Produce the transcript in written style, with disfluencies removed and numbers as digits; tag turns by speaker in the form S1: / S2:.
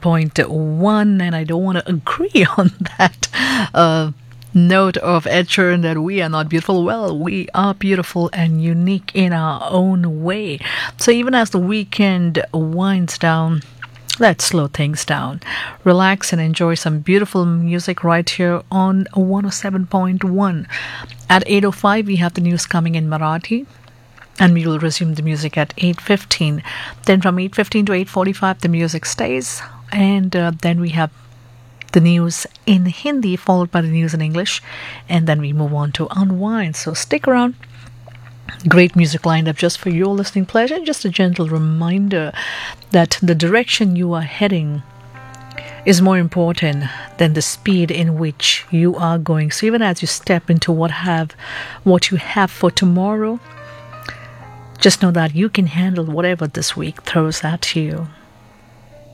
S1: 107.1, and I don't want to agree on that note of Ed Sheeran that we are not beautiful. Well, we are beautiful and unique in our own way. So even as the weekend winds down, let's slow things down. Relax and enjoy some beautiful music right here on 107.1. At 8:05, we have the news coming in Marathi, and we will resume the music at 8:15. Then from 8:15 to 8:45, the music stays, and then we have the news in Hindi, followed by the news in English, and then we move on to Unwind. So stick around. Great music lined up just for your listening pleasure. Just a gentle reminder that the direction you are heading is more important than the speed in which you are going. So even as you step into what you have for tomorrow, just know that you can handle whatever this week throws at you.